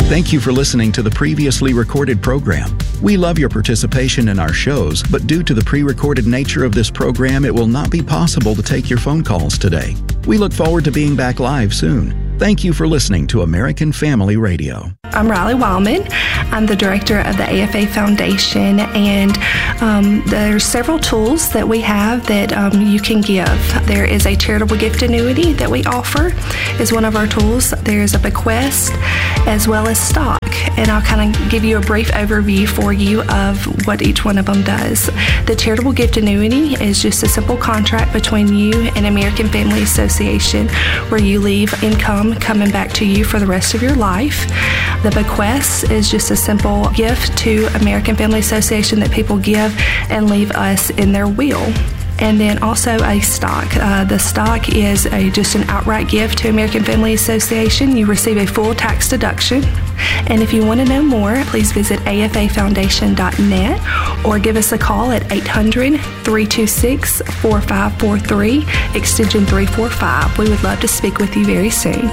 Thank you for listening to the previously recorded program. We love your participation in our shows, but due to the pre-recorded nature of this program, it will not be possible to take your phone calls today. We look forward to being back live soon. Thank you for listening to American Family Radio. I'm Riley Wildman. I'm the director of the AFA Foundation, and there's several tools that we have that you can give. There is a charitable gift annuity that we offer is one of our tools. There's a bequest as well as stock, and I'll kind of give you a brief overview for you of what each one of them does. The charitable gift annuity is just a simple contract between you and American Family Association where you leave income coming back to you for the rest of your life. The bequest is just a simple gift to American Family Association that people give and leave us in their will. And then also a stock. The stock is just an outright gift to American Family Association. You receive a full tax deduction. And if you want to know more, please visit afafoundation.net or give us a call at 800-326-4543, extension 345. We would love to speak with you very soon.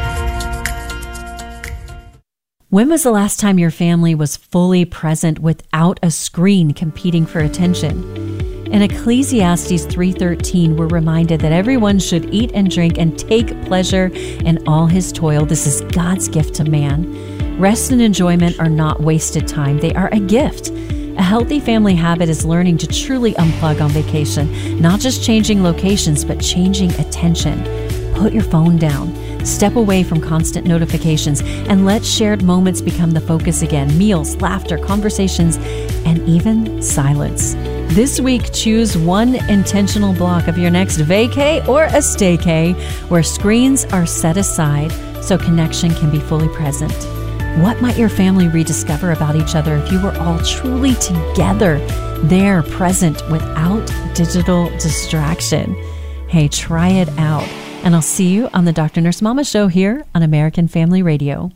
When was the last time your family was fully present without a screen competing for attention? In Ecclesiastes 3:13, we're reminded that everyone should eat and drink and take pleasure in all his toil. This is God's gift to man. Rest and enjoyment are not wasted time. They are a gift. A healthy family habit is learning to truly unplug on vacation, not just changing locations, but changing attention. Put your phone down. Step away from constant notifications and let shared moments become the focus again. Meals, laughter, conversations, and even silence. This week, choose one intentional block of your next vacay or a staycay where screens are set aside so connection can be fully present. What might your family rediscover about each other if you were all truly together, there, present, without digital distraction? Hey, try it out. And I'll see you on the Dr. Nurse Mama Show here on American Family Radio.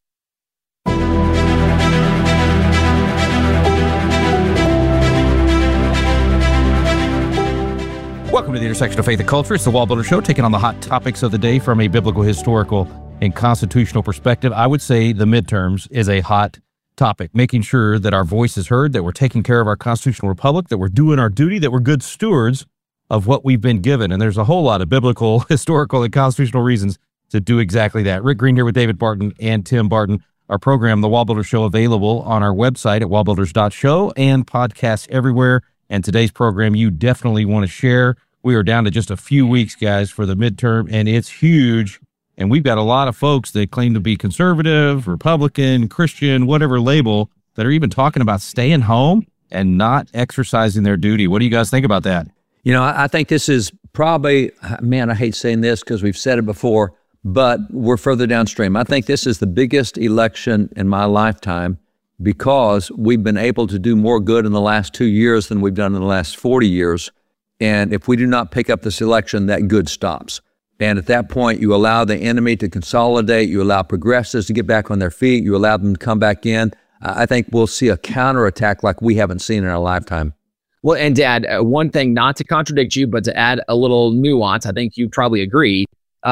Welcome to the intersection of faith and culture. It's the Wall Builder Show, taking on the hot topics of the day from a biblical, historical, and constitutional perspective. I would say the midterms is a hot topic, making sure that our voice is heard, that we're taking care of our constitutional republic, that we're doing our duty, that we're good stewards of what we've been given. And there's a whole lot of biblical, historical, and constitutional reasons to do exactly that. Rick Green here with David Barton and Tim Barton. Our program, The Wall Builder Show, available on our website at wallbuilders.show and podcasts everywhere. And today's program, you definitely want to share. We are down to just a few weeks, guys, for the midterm, and it's huge. And we've got a lot of folks that claim to be conservative, Republican, Christian, whatever label, that are even talking about staying home and not exercising their duty. What do you guys think about that? You know, I think this is probably, man, I hate saying this because we've said it before, but we're further downstream. I think this is the biggest election in my lifetime because we've been able to do more good in the last 2 years than we've done in the last 40 years. And if we do not pick up this election, that good stops. And at that point, you allow the enemy to consolidate, you allow progressives to get back on their feet, you allow them to come back in. I think we'll see a counterattack like we haven't seen in our lifetime. Well, and Dad, one thing, not to contradict you, but to add a little nuance, I think you probably agree,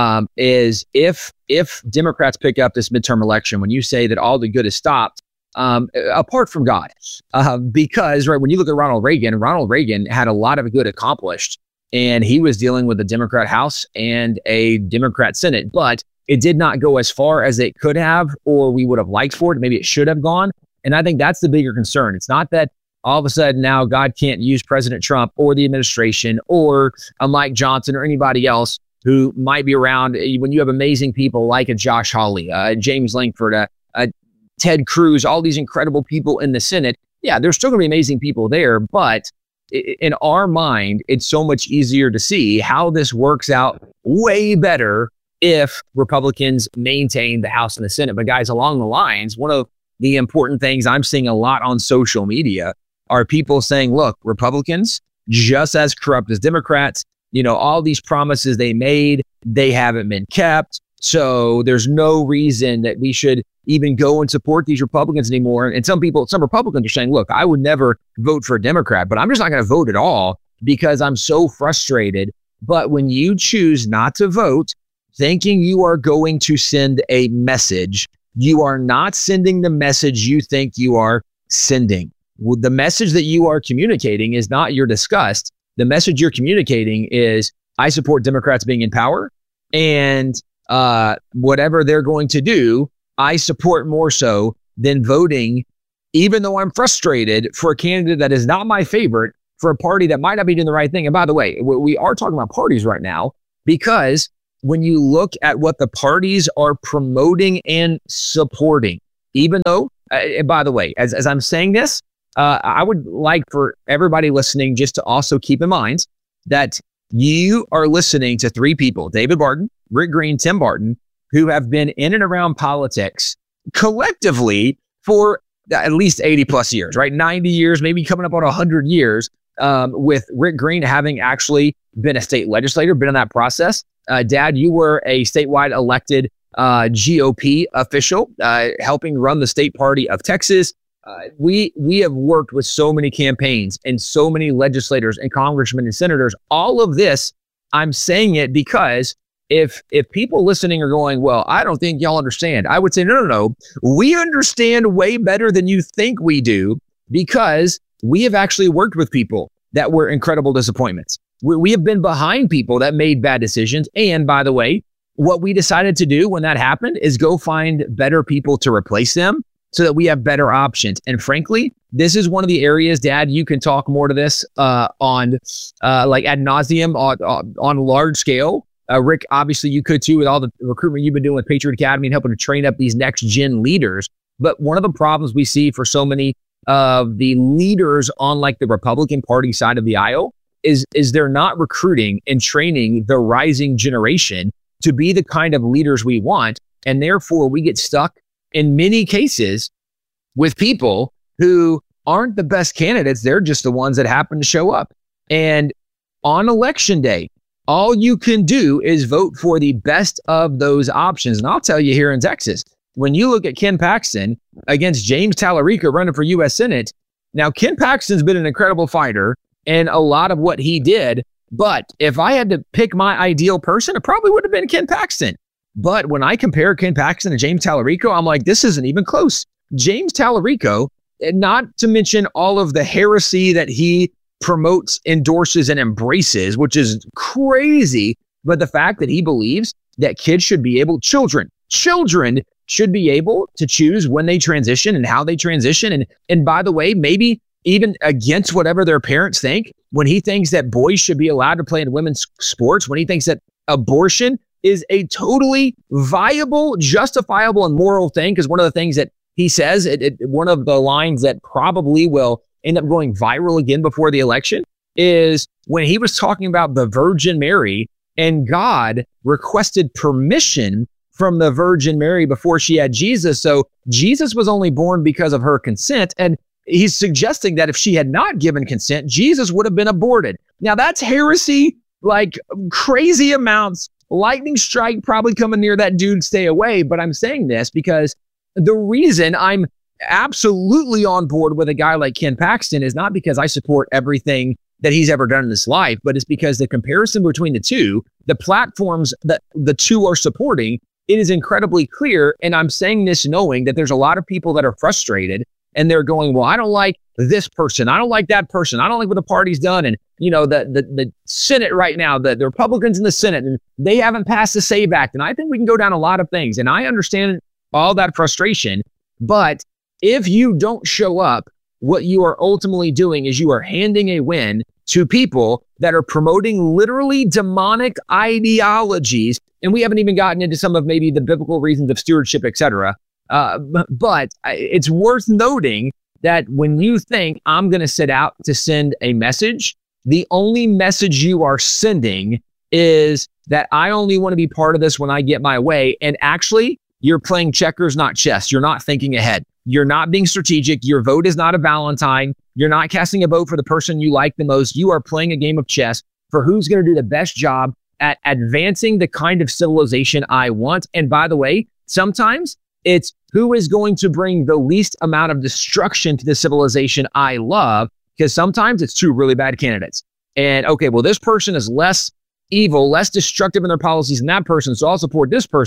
is if Democrats pick up this midterm election, when you say that all the good is stopped, apart from God, because right when you look at Ronald Reagan had a lot of good accomplished, and he was dealing with a Democrat House and a Democrat Senate, but it did not go as far as it could have, or we would have liked for it. Maybe it should have gone. And I think that's the bigger concern. It's not that all of a sudden now God can't use President Trump or the administration or a Mike Johnson or anybody else who might be around when you have amazing people like a Josh Hawley, James Lankford, Ted Cruz, all these incredible people in the Senate. Yeah, there's still going to be amazing people there, but in our mind, it's so much easier to see how this works out way better if Republicans maintain the House and the Senate. But guys, along the lines, one of the important things I'm seeing a lot on social media are people saying, look, Republicans, just as corrupt as Democrats, you know, all these promises they made, they haven't been kept. So there's no reason that we should even go and support these Republicans anymore. And some Republicans are saying, look, I would never vote for a Democrat, but I'm just not going to vote at all because I'm so frustrated. But when you choose not to vote, thinking you are going to send a message you are not sending the message you think you are sending. Well, the message that you are communicating is not your disgust. The message you're communicating is, I support Democrats being in power, and whatever they're going to do, I support more so than voting, even though I'm frustrated, for a candidate that is not my favorite, for a party that might not be doing the right thing. And by the way, we are talking about parties right now, because when you look at what the parties are promoting and supporting, even though, and by the way, as I'm saying this, I would like for everybody listening just to also keep in mind that you are listening to three people, David Barton, Rick Green, Tim Barton, who have been in and around politics collectively for at least 80 plus years, right? 90 years, maybe coming up on 100 years, with Rick Green having actually been a state legislator, been in that process. Dad, you were a statewide elected GOP official, helping run the state party of Texas. We have worked with so many campaigns and so many legislators and congressmen and senators. All of this, I'm saying it because if people listening are going, well, I don't think y'all understand, I would say, no. We understand way better than you think we do, because we have actually worked with people that were incredible disappointments. We have been behind people that made bad decisions. And by the way, what we decided to do when that happened is go find better people to replace them so that we have better options. And frankly, this is one of the areas, Dad, you can talk more to this on like ad nauseum on large scale. Rick, obviously you could too, with all the recruitment you've been doing with Patriot Academy and helping to train up these next gen leaders. But one of the problems we see for so many of the leaders on like the Republican Party side of the aisle is they're not recruiting and training the rising generation to be the kind of leaders we want. And therefore we get stuck in many cases with people who aren't the best candidates. They're just the ones that happen to show up. And on election day, all you can do is vote for the best of those options. And I'll tell you, here in Texas, when you look at Ken Paxton against James Tallarico running for U.S. Senate, now Ken Paxton's been an incredible fighter and a lot of what he did. But if I had to pick my ideal person, it probably would have been Ken Paxton. But when I compare Ken Paxton to James Tallarico, I'm like, this isn't even close. James Tallarico, not to mention all of the heresy that he promotes, endorses, and embraces, which is crazy. But the fact that he believes that kids should be able, children should be able to choose when they transition and how they transition. And by the way, maybe even against whatever their parents think, when he thinks that boys should be allowed to play in women's sports, when he thinks that abortion is a totally viable, justifiable, and moral thing, because one of the things that he says, one of the lines that probably will end up going viral again before the election, is when he was talking about the Virgin Mary and God requested permission from the Virgin Mary before she had Jesus. So Jesus was only born because of her consent. And he's suggesting that if she had not given consent, Jesus would have been aborted. Now that's heresy, like crazy amounts. Lightning strike probably coming near that dude, stay away. But I'm saying this because the reason I'm absolutely on board with a guy like Ken Paxton is not because I support everything that he's ever done in his life, but it's because the comparison between the two, the platforms that the two are supporting, it is incredibly clear. And I'm saying this knowing that there's a lot of people that are frustrated and they're going, well, I don't like this person. I don't like that person. I don't like what the party's done. And, you know, the Senate right now, the Republicans in the Senate, and they haven't passed the SAVE Act. And I think we can go down a lot of things. And I understand all that frustration. But if you don't show up, what you are ultimately doing is you are handing a win to people that are promoting literally demonic ideologies. And we haven't even gotten into some of maybe the biblical reasons of stewardship, et cetera. But it's worth noting that when you think I'm going to sit out to send a message, the only message you are sending is that I only want to be part of this when I get my way. And actually, you're playing checkers, not chess. You're not thinking ahead. You're not being strategic. Your vote is not a Valentine. You're not casting a vote for the person you like the most. You are playing a game of chess for who's going to do the best job at advancing the kind of civilization I want. And by the way, sometimes it's who is going to bring the least amount of destruction to the civilization I love, because sometimes it's two really bad candidates. And okay, well, this person is less evil, less destructive in their policies than that person, so I'll support this person.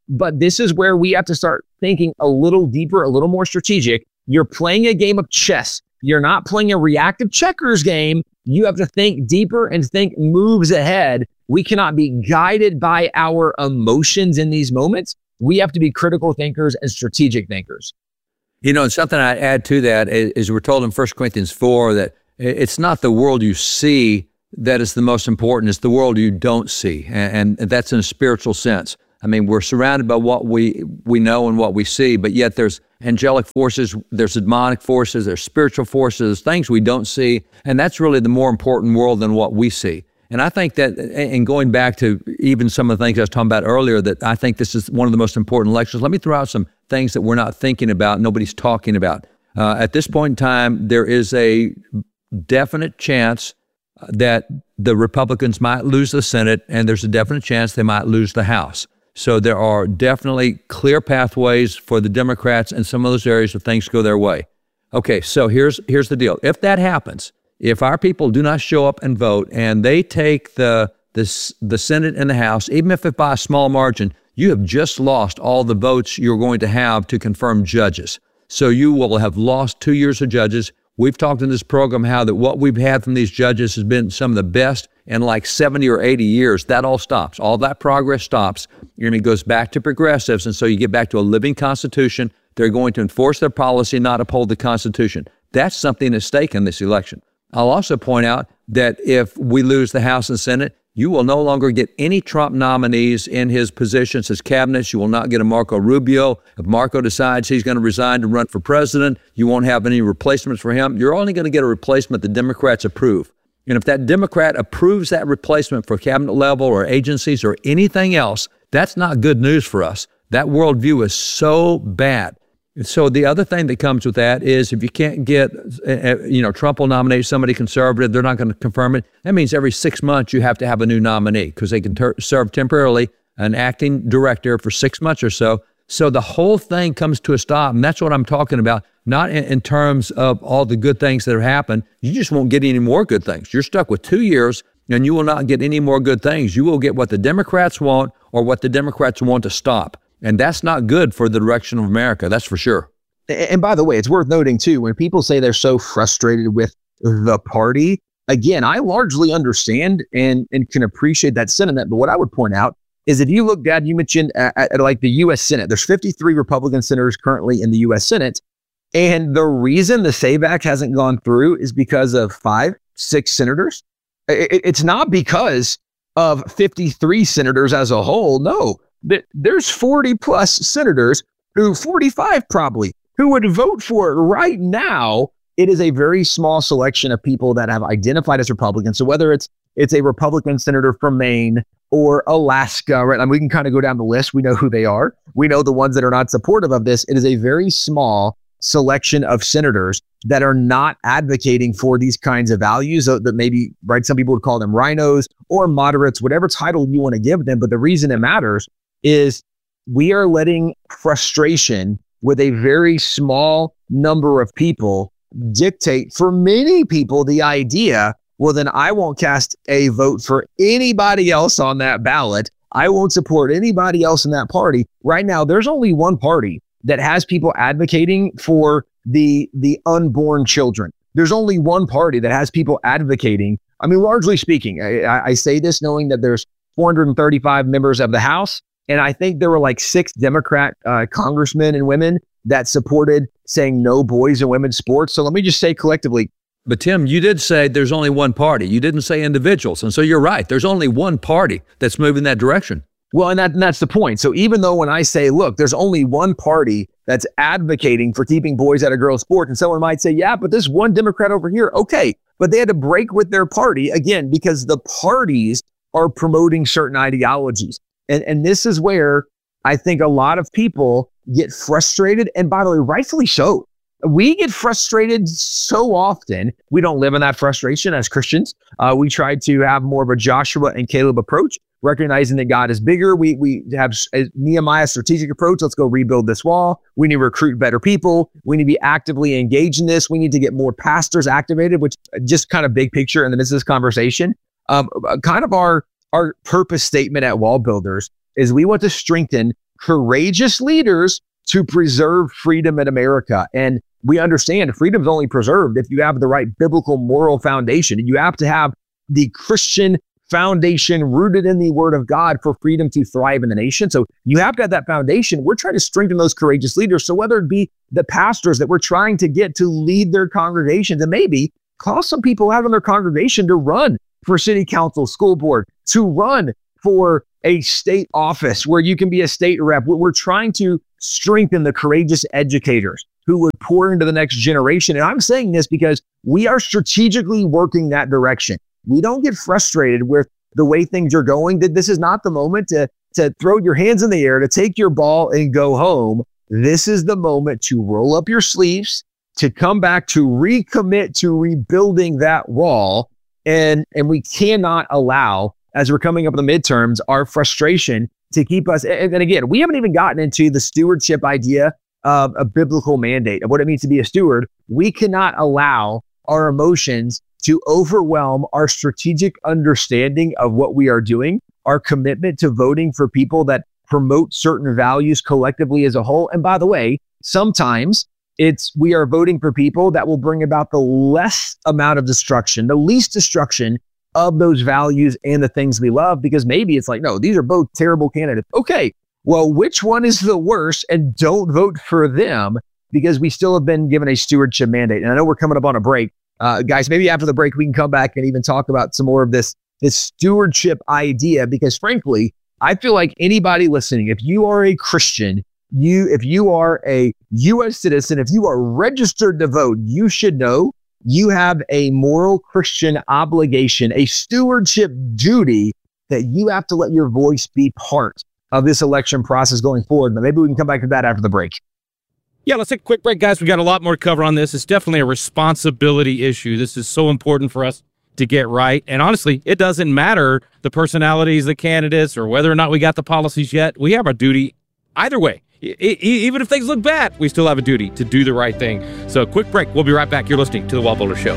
But this is where we have to start thinking a little deeper, a little more strategic. You're playing a game of chess. You're not playing a reactive checkers game. You have to think deeper and think moves ahead. We cannot be guided by our emotions in these moments. We have to be critical thinkers and strategic thinkers. You know, and something I add to that is we're told in 1 Corinthians 4 that it's not the world you see that is the most important. It's the world you don't see. And that's in a spiritual sense. I mean, we're surrounded by what we know and what we see, but yet there's angelic forces, there's demonic forces, there's spiritual forces, things we don't see. And that's really the more important world than what we see. And I think that, and going back to even some of the things I was talking about earlier, that I think this is one of the most important lectures. Let me throw out some things that we're not thinking about, nobody's talking about. At this point in time, there is a definite chance that the Republicans might lose the Senate, and there's a definite chance they might lose the House. So there are definitely clear pathways for the Democrats in some of those areas if things go their way. Okay, so here's the deal. If that happens, if our people do not show up and vote and they take the Senate and the House, even if it's by a small margin, you have just lost all the votes you're going to have to confirm judges. So you will have lost 2 years of judges. We've talked in this program how that what we've had from these judges has been some of the best in like 70 or 80 years. That all stops. All that progress stops. And it goes back to progressives. And so you get back to a living Constitution. They're going to enforce their policy, not uphold the Constitution. That's something at stake in this election. I'll also point out that if we lose the House and Senate, you will no longer get any Trump nominees in his positions as cabinets. You will not get a Marco Rubio. If Marco decides he's going to resign to run for president, you won't have any replacements for him. You're only going to get a replacement the Democrats approve. And if that Democrat approves that replacement for cabinet level or agencies or anything else, that's not good news for us. That worldview is so bad. So the other thing that comes with that is if you can't get, Trump will nominate somebody conservative, they're not going to confirm it. That means every 6 months you have to have a new nominee because they can serve temporarily an acting director for 6 months or so. So the whole thing comes to a stop. And that's what I'm talking about, not in terms of all the good things that have happened. You just won't get any more good things. You're stuck with 2 years and you will not get any more good things. You will get what the Democrats want or what the Democrats want to stop. And that's not good for the direction of America, that's for sure. And by the way, it's worth noting too, when people say they're so frustrated with the party, again, I largely understand and can appreciate that sentiment. But what I would point out is if you look, Dad, you mentioned at like the U.S. Senate, there's 53 Republican senators currently in the U.S. Senate. And the reason the SAVE Act hasn't gone through is because of 5, 6 senators. It's not because of 53 senators as a whole. No. There's 40 plus senators 45 probably, who would vote for it right now. It is a very small selection of people that have identified as Republicans. So whether it's a Republican senator from Maine or Alaska, right? I mean, we can kind of go down the list. We know who they are. We know the ones that are not supportive of this. It is a very small selection of senators that are not advocating for these kinds of values that maybe, right? Some people would call them rhinos or moderates, whatever title you want to give them. But the reason it matters is we are letting frustration with a very small number of people dictate for many people the idea, well, then I won't cast a vote for anybody else on that ballot. I won't support anybody else in that party. Right now, there's only one party that has people advocating for the unborn children. There's only one party that has people advocating. I mean, largely speaking, I say this knowing that there's 435 members of the House. And I think there were like 6 Democrat congressmen and women that supported saying no boys and women's sports. So let me just say collectively. But Tim, you did say there's only one party. You didn't say individuals. And so you're right. There's only one party that's moving that direction. Well, and that's the point. So even though when I say, look, there's only one party that's advocating for keeping boys out of girls' sports, and someone might say, yeah, but this one Democrat over here, okay. But they had to break with their party, again, because the parties are promoting certain ideologies. And this is where I think a lot of people get frustrated. And by the way, rightfully so. We get frustrated so often. We don't live in that frustration as Christians. We try to have more of a Joshua and Caleb approach, recognizing that God is bigger. We have a Nehemiah strategic approach. Let's go rebuild this wall. We need to recruit better people. We need to be actively engaged in this. We need to get more pastors activated, which just kind of big picture in the midst of this conversation. Kind of our purpose statement at Wall Builders is we want to strengthen courageous leaders to preserve freedom in America. And we understand freedom is only preserved if you have the right biblical moral foundation. You have to have the Christian foundation rooted in the word of God for freedom to thrive in the nation. So you have to have that foundation. We're trying to strengthen those courageous leaders. So whether it be the pastors that we're trying to get to lead their congregations, and maybe call some people out in their congregation to run for city council, school board, to run for a state office where you can be a state rep. We're trying to strengthen the courageous educators who would pour into the next generation. And I'm saying this because we are strategically working that direction. We don't get frustrated with the way things are going. That this is not the moment to throw your hands in the air, to take your ball and go home. This is the moment to roll up your sleeves, to come back, to recommit to rebuilding that wall. And we cannot allow, as we're coming up in the midterms, our frustration to keep us. And again, we haven't even gotten into the stewardship idea of a biblical mandate of what it means to be a steward. We cannot allow our emotions to overwhelm our strategic understanding of what we are doing, our commitment to voting for people that promote certain values collectively as a whole. And by the way, sometimes we are voting for people that will bring about the less amount of destruction, the least destruction of those values and the things we love, because maybe it's like, no, these are both terrible candidates. Okay, well, which one is the worst? And don't vote for them, because we still have been given a stewardship mandate. And I know we're coming up on a break. Guys, maybe after the break, we can come back and even talk about some more of this stewardship idea, because frankly, I feel like anybody listening, if you are a Christian, if you are a U.S. citizen, if you are registered to vote, you should know you have a moral Christian obligation, a stewardship duty that you have to let your voice be part of this election process going forward. But maybe we can come back to that after the break. Yeah, let's take a quick break, guys. We got a lot more to cover on this. It's definitely a responsibility issue. This is so important for us to get right. And honestly, it doesn't matter the personalities, the candidates, or whether or not we got the policies yet. We have our duty either way. Even if things look bad, we still have a duty to do the right thing. So quick break. We'll be right back. You're listening to The Wall Builder Show.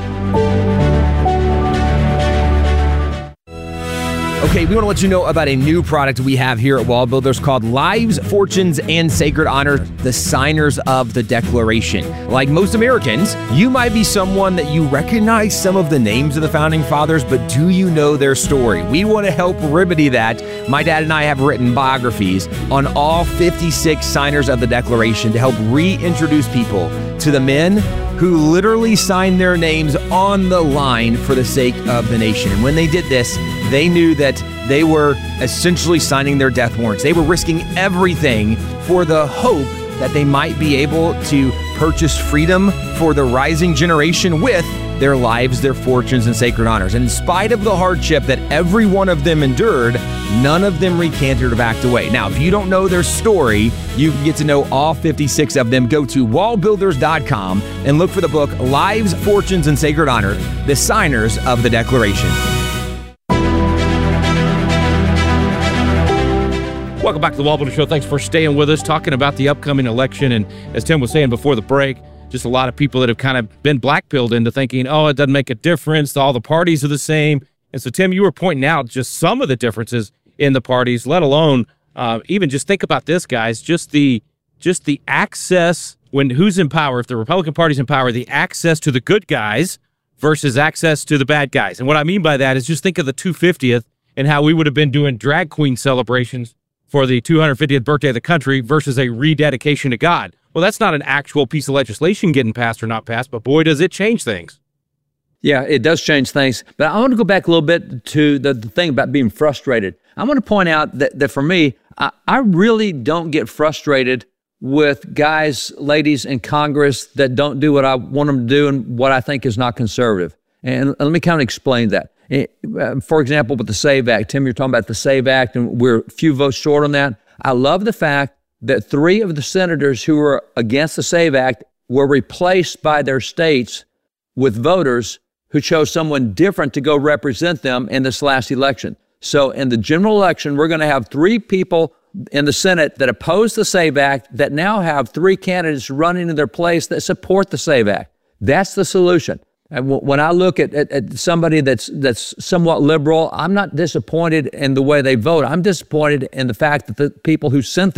Okay, we want to let you know about a new product we have here at Wall Builders called Lives, Fortunes, and Sacred Honor, the Signers of the Declaration. Like most Americans, you might be someone that you recognize some of the names of the Founding Fathers, but do you know their story? We want to help remedy that. My dad and I have written biographies on all 56 signers of the Declaration to help reintroduce people to the men who literally signed their names on the line for the sake of the nation. And when they did this, they knew that they were essentially signing their death warrants. They were risking everything for the hope that they might be able to purchase freedom for the rising generation with their lives, their fortunes, and sacred honors. And in spite of the hardship that every one of them endured, none of them recanted or backed away. Now, if you don't know their story, you can get to know all 56 of them. Go to wallbuilders.com and look for the book, Lives, Fortunes, and Sacred Honor, the Signers of the Declaration. Welcome back to the Wall Builder Show. Thanks for staying with us, talking about the upcoming election. And as Tim was saying before the break, just a lot of people that have kind of been blackpilled into thinking, oh, it doesn't make a difference. All the parties are the same. And so, Tim, you were pointing out just some of the differences in the parties, let alone even just think about this, guys, just the access when who's in power, if the Republican Party's in power, the access to the good guys versus access to the bad guys. And what I mean by that is just think of the 250th and how we would have been doing drag queen celebrations for the 250th birthday of the country versus a rededication to God. Well, that's not an actual piece of legislation getting passed or not passed, but boy, does it change things. Yeah, it does change things. But I want to go back a little bit to the thing about being frustrated. I want to point out that for me, I really don't get frustrated with guys, ladies in Congress that don't do what I want them to do and what I think is not conservative. And let me kind of explain that. For example, with the SAVE Act, Tim, you're talking about the SAVE Act, and we're a few votes short on that. I love the fact that 3 of the senators who were against the SAVE Act were replaced by their states with voters who chose someone different to go represent them in this last election. So in the general election, we're going to have 3 people in the Senate that oppose the SAVE Act that now have 3 candidates running in their place that support the SAVE Act. That's the solution. And when I look at somebody that's somewhat liberal, I'm not disappointed in the way they vote. I'm disappointed in the fact that the people who sent them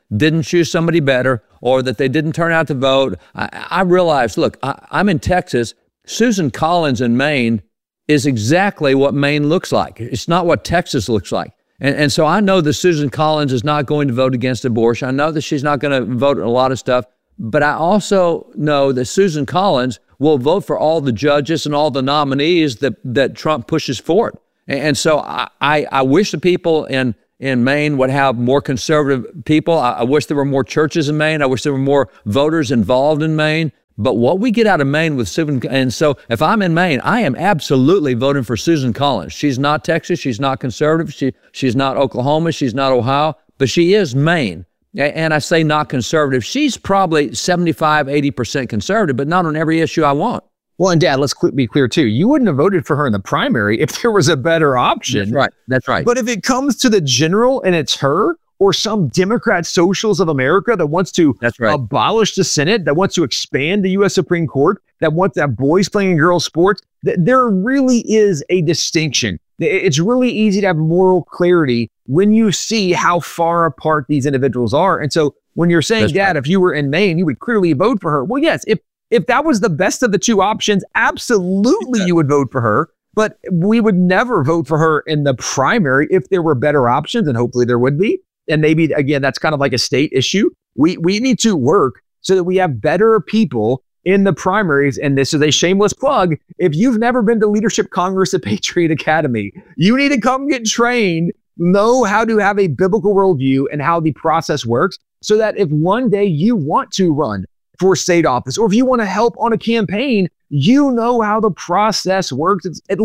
didn't choose somebody better or that they didn't turn out to vote. I realized, look, I'm in Texas. Susan Collins in Maine is exactly what Maine looks like. It's not what Texas looks like. And so I know that Susan Collins is not going to vote against abortion. I know that she's not going to vote on a lot of stuff. But I also know that Susan Collins will vote for all the judges and all the nominees that Trump pushes forward. And so I wish the people in Maine would have more conservative people. I wish there were more churches in Maine. I wish there were more voters involved in Maine. But what we get out of Maine with Susan, and so if I'm in Maine, I am absolutely voting for Susan Collins. She's not Texas. She's not conservative. She's not Oklahoma. She's not Ohio, but she is Maine. And I say not conservative. She's probably 75, 80% conservative, but not on every issue I want. Well, and Dad, let's be clear too. You wouldn't have voted for her in the primary if there was a better option. That's right. That's right. But if it comes to the general and it's her or some Democrat socialist of America that wants to abolish the Senate, that wants to expand the U.S. Supreme Court, that wants to have boys playing girls sports, there really is a distinction. It's really easy to have moral clarity when you see how far apart these individuals are. And so when you're saying, Dad, if you were in Maine, you would clearly vote for her. Well, yes, if that was the best of the two options, absolutely you would vote for her. But we would never vote for her in the primary if there were better options, and hopefully there would be. And maybe, again, that's kind of like a state issue. We need to work so that we have better people in the primaries. And this is a shameless plug. If you've never been to Leadership Congress at Patriot Academy, you need to come get trained, know how to have a biblical worldview and how the process works, so that if one day you want to run for state office, or if you want to help on a campaign, you know how the process works.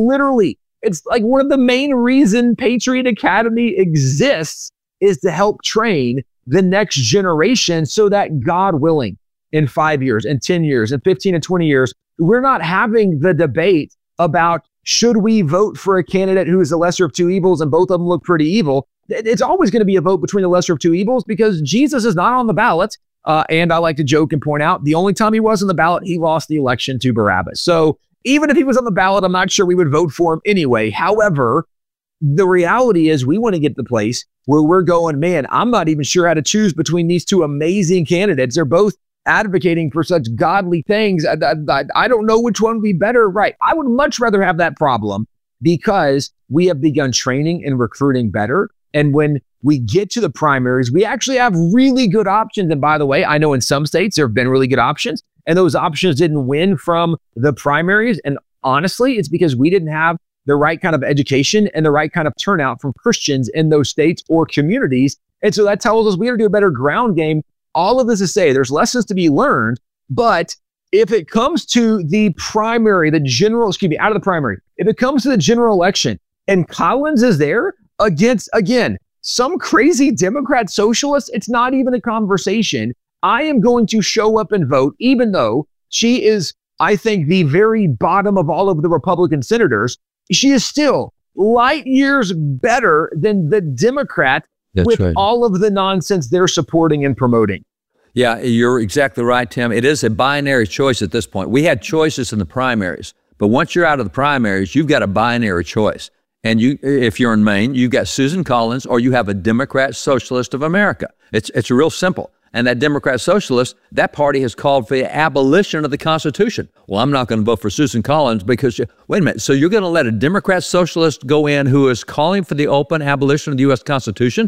It's like one of the main reasons Patriot Academy exists is to help train the next generation so that, God willing, in 5 years, and 10 years, and 15 and 20 years, we're not having the debate about should we vote for a candidate who is the lesser of two evils and both of them look pretty evil. It's always going to be a vote between the lesser of two evils because Jesus is not on the ballot. And I like to joke and point out the only time he was on the ballot, he lost the election to Barabbas. So even if he was on the ballot, I'm not sure we would vote for him anyway. However, the reality is we want to get to the place where we're going, man, I'm not even sure how to choose between these two amazing candidates. They're both advocating for such godly things. I don't know which one would be better. Right. I would much rather have that problem because we have begun training and recruiting better. And when we get to the primaries, we actually have really good options. And by the way, I know in some states there have been really good options, and those options didn't win from the primaries. And honestly, it's because we didn't have the right kind of education and the right kind of turnout from Christians in those states or communities. And so that tells us we got to do a better ground game. All of this is to say there's lessons to be learned, but if it comes to the primary, out of the primary, if it comes to the general election and Collins is there against, again, some crazy Democrat socialist, it's not even a conversation. I am going to show up and vote, even though she is, I think, the very bottom of all of the Republican senators. She is still light years better than the Democrat all of the nonsense they're supporting and promoting. Yeah, you're exactly right, Tim. It is a binary choice at this point. We had choices in the primaries, but once you're out of the primaries, you've got a binary choice. And if you're in Maine, you've got Susan Collins or you have a Democrat Socialist of America. It's real simple. And that Democrat Socialist, that party has called for the abolition of the Constitution. Well, I'm not going to vote for Susan Collins because, wait a minute, so you're going to let a Democrat Socialist go in who is calling for the open abolition of the U.S. Constitution?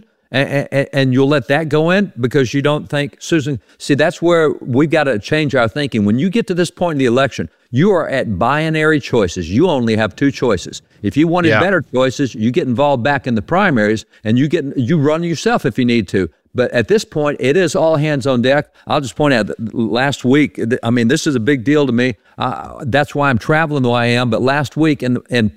And you'll let that go in because you don't think Susan... See, that's where we've got to change our thinking. When you get to this point in the election, you are at binary choices. You only have two choices. If you wanted better choices, you get involved back in the primaries and you run yourself if you need to. But at this point, it is all hands on deck. I'll just point out that last week, I mean, this is a big deal to me. That's why I'm traveling the way I am. But last week, in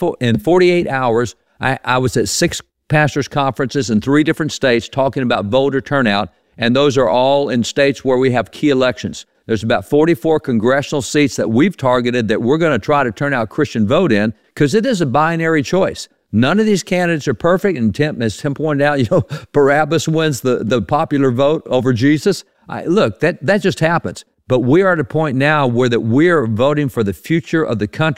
48 hours, I was at 6 pastors' conferences in 3 different states talking about voter turnout. And those are all in states where we have key elections. There's about 44 congressional seats that we've targeted that we're going to try to turn out Christian vote in because it is a binary choice. None of these candidates are perfect. And as Tim pointed out, Barabbas wins the popular vote over Jesus. Look, that just happens. But we are at a point now where that we're voting for the future of the country.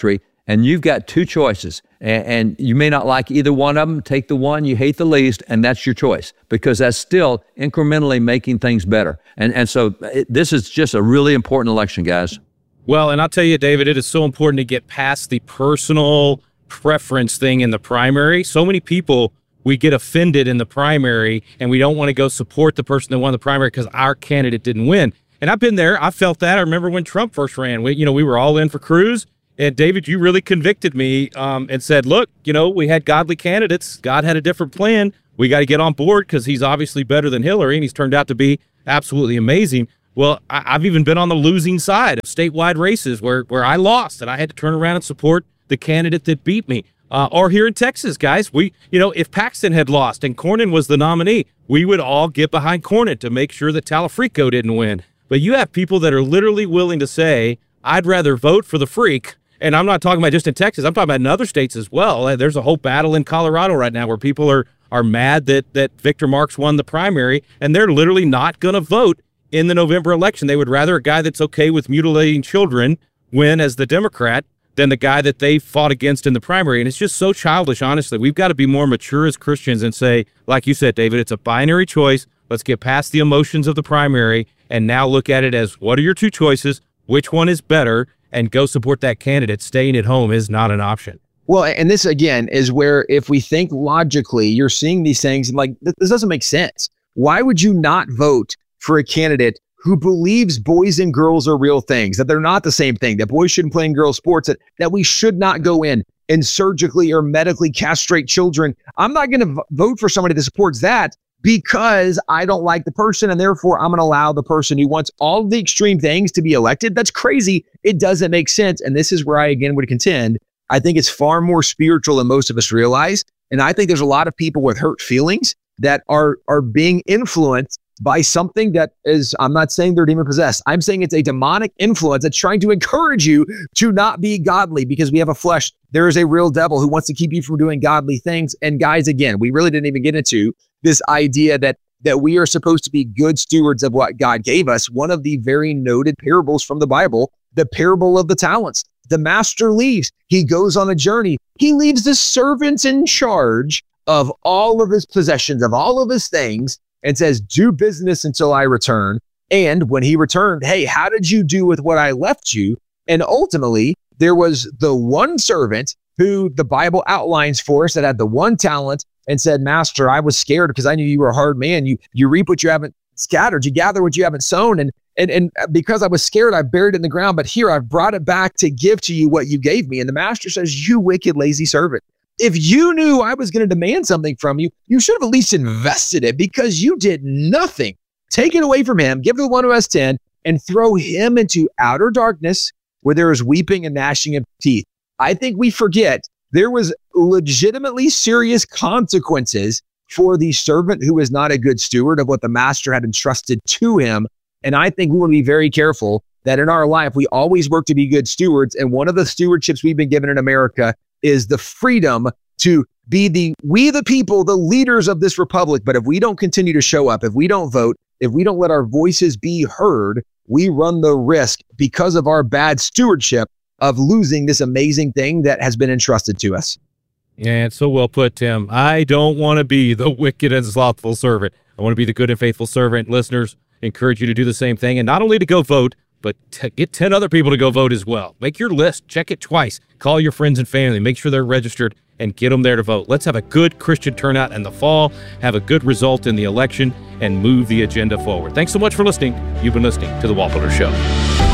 And you've got two choices, and you may not like either one of them. Take the one you hate the least, and that's your choice, because that's still incrementally making things better. And so this is just a really important election, guys. Well, and I'll tell you, David, it is so important to get past the personal preference thing in the primary. So many people, we get offended in the primary, and we don't want to go support the person that won the primary because our candidate didn't win. And I've been there. I felt that. I remember when Trump first ran. We were all in for Cruz. And David, you really convicted me and said, look, we had godly candidates. God had a different plan. We got to get on board because he's obviously better than Hillary, and he's turned out to be absolutely amazing. Well, I've even been on the losing side of statewide races where I lost, and I had to turn around and support the candidate that beat me. Or here in Texas, guys, if Paxton had lost and Cornyn was the nominee, we would all get behind Cornyn to make sure that Talafrico didn't win. But you have people that are literally willing to say, I'd rather vote for the freak. And I'm not talking about just in Texas. I'm talking about in other states as well. There's a whole battle in Colorado right now where people are mad that Victor Marks won the primary, and they're literally not going to vote in the November election. They would rather a guy that's okay with mutilating children win as the Democrat than the guy that they fought against in the primary. And it's just so childish, honestly. We've got to be more mature as Christians and say, like you said, David, it's a binary choice. Let's get past the emotions of the primary and now look at it as, what are your two choices? Which one is better? And go support that candidate. Staying at home is not an option. Well, and this, again, is where if we think logically, you're seeing these things and like, this doesn't make sense. Why would you not vote for a candidate who believes boys and girls are real things, that they're not the same thing, that boys shouldn't play in girls' sports, that we should not go in and surgically or medically castrate children? I'm not going to vote for somebody that supports that because I don't like the person, and therefore I'm going to allow the person who wants all of the extreme things to be elected. That's crazy. It doesn't make sense. And this is where I, again, would contend, I think it's far more spiritual than most of us realize. And I think there's a lot of people with hurt feelings that are being influenced by something that is, I'm not saying they're demon possessed. I'm saying it's a demonic influence that's trying to encourage you to not be godly because we have a flesh. There is a real devil who wants to keep you from doing godly things. And guys, again, we really didn't even get into this idea that we are supposed to be good stewards of what God gave us. One of the very noted parables from the Bible, the parable of the talents. The master leaves. He goes on a journey. He leaves the servants in charge of all of his possessions, of all of his things, and says, do business until I return. And when he returned, hey, how did you do with what I left you? And ultimately, there was the one servant who the Bible outlines for us that had the one talent and said, Master, I was scared because I knew you were a hard man. You reap what you haven't scattered. You gather what you haven't sown. And because I was scared, I buried it in the ground. But here, I've brought it back to give to you what you gave me. And the master says, you wicked, lazy servant. If you knew I was going to demand something from you, you should have at least invested it because you did nothing. Take it away from him, give it to the one who has 10, and throw him into outer darkness where there is weeping and gnashing of teeth. I think we forget there was legitimately serious consequences for the servant who is not a good steward of what the master had entrusted to him. And I think we want to be very careful that in our life, we always work to be good stewards. And one of the stewardships we've been given in America is the freedom to be we the people, the leaders of this republic. But if we don't continue to show up, if we don't vote, if we don't let our voices be heard, we run the risk because of our bad stewardship of losing this amazing thing that has been entrusted to us. Yeah, it's so well put, Tim. I don't want to be the wicked and slothful servant. I want to be the good and faithful servant. Listeners, encourage you to do the same thing, and not only to go vote, but get 10 other people to go vote as well. Make your list. Check it twice. Call your friends and family. Make sure they're registered and get them there to vote. Let's have a good Christian turnout in the fall, have a good result in the election, and move the agenda forward. Thanks so much for listening. You've been listening to The Walt Builder Show.